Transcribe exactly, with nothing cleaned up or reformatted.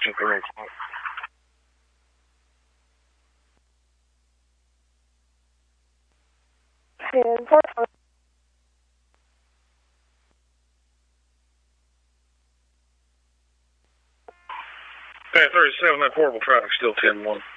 information. And part Okay, thirty-seven, that portable traffic still ten one.